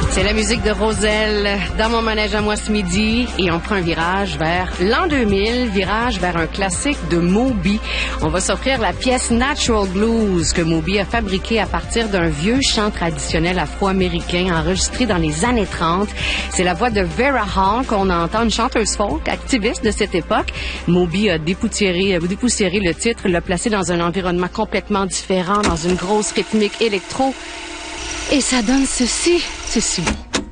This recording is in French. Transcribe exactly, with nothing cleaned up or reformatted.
C'est la musique de Roselle dans mon manège à moi ce midi et on prend un virage vers l'an deux mille, virage vers un classique de Moby. On va s'offrir la pièce Natural Blues que Moby a fabriquée à partir d'un vieux chant traditionnel afro-américain enregistré dans les années trente. C'est la voix de Vera Hall qu'on entend, une chanteuse folk, activiste de cette époque. Moby a dépoussiéré, dépoussiéré le titre, l'a placé dans un environnement complètement différent, dans une grosse rythmique électro. Et ça donne ceci, ceci.